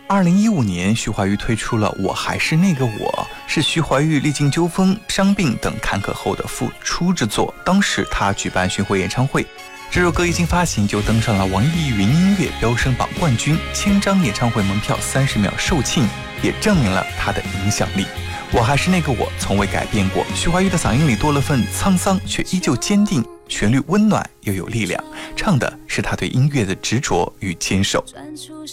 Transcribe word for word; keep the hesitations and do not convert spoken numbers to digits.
二零一五年，徐怀钰推出了《我还是那个我》，是徐怀钰历经纠纷、伤病等坎坷后的复出之作。当时他举办巡回演唱会，这首歌一经发行就登上了网易云音乐飙升榜冠军，千张演唱会门票三十秒售罄，也证明了他的影响力。我还是那个我，从未改变过。徐怀钰的嗓音里多了份沧桑，却依旧坚定，旋律温暖又有力量，唱的是他对音乐的执着与坚守。 转出